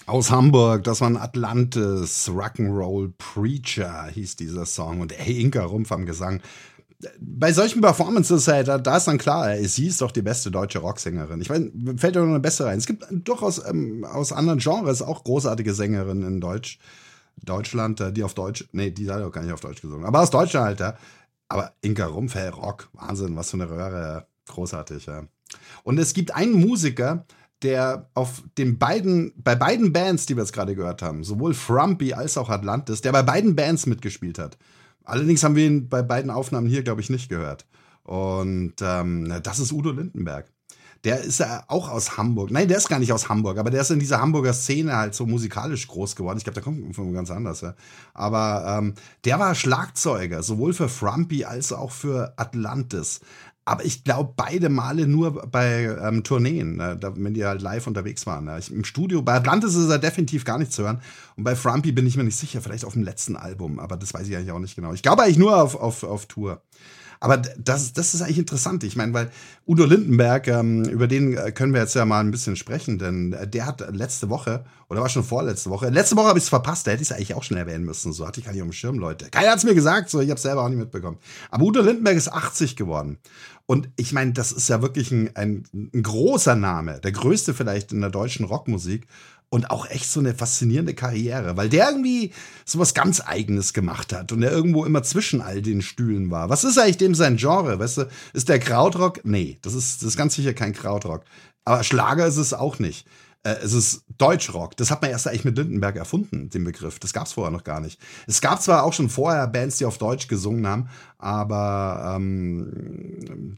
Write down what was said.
Aus Hamburg, das war ein Atlantis, Rock'n'Roll Preacher hieß dieser Song. Und ey, Inka Rumpf am Gesang. Bei solchen Performances, ey, da ist dann klar, ey, sie ist doch die beste deutsche Rocksängerin. Ich meine, fällt dir noch eine bessere ein. Es gibt durchaus aus anderen Genres auch großartige Sängerinnen in Deutschland, die auf Deutsch, nee, die hat auch gar nicht auf Deutsch gesungen, aber aus Deutschland halt, ja. Aber Inka Rumpf, hey, Rock, Wahnsinn, was für eine Röhre, großartig, ja. Und es gibt einen Musiker, der bei beiden Bands, die wir jetzt gerade gehört haben, sowohl Frumpy als auch Atlantis, der bei beiden Bands mitgespielt hat. Allerdings haben wir ihn bei beiden Aufnahmen hier, glaube ich, nicht gehört. Und das ist Udo Lindenberg. Der ist ja auch aus Hamburg. Nein, der ist gar nicht aus Hamburg, aber der ist in dieser Hamburger Szene halt so musikalisch groß geworden. Ich glaube, der kommt von ganz anders. Ja. Aber der war Schlagzeuger, sowohl für Frumpy als auch für Atlantis. Aber ich glaube, beide Male nur bei Tourneen, wenn die halt live unterwegs waren. Im Studio, bei Atlantis ist er definitiv gar nicht zu hören. Und bei Frumpy bin ich mir nicht sicher, vielleicht auf dem letzten Album. Aber das weiß ich eigentlich auch nicht genau. Ich glaube eigentlich nur auf Tour. Aber das ist eigentlich interessant. Ich meine, weil Udo Lindenberg, über den können wir jetzt ja mal ein bisschen sprechen, denn der hat letzte Woche, oder war schon vorletzte Woche habe ich es verpasst, da hätte ich es eigentlich auch schon erwähnen müssen. So hatte ich gar nicht auf dem Schirm, Leute. Keiner hat es mir gesagt, so ich habe es selber auch nicht mitbekommen. Aber Udo Lindenberg ist 80 geworden. Und ich meine, das ist ja wirklich ein großer Name, der größte vielleicht in der deutschen Rockmusik. Und auch echt so eine faszinierende Karriere, weil der irgendwie so was ganz Eigenes gemacht hat und der irgendwo immer zwischen all den Stühlen war. Was ist eigentlich dem sein Genre, weißt du? Ist der Krautrock? Nee, das ist ganz sicher kein Krautrock. Aber Schlager ist es auch nicht. Es ist Deutschrock. Das hat man erst eigentlich mit Lindenberg erfunden, den Begriff. Das gab es vorher noch gar nicht. Es gab zwar auch schon vorher Bands, die auf Deutsch gesungen haben, aber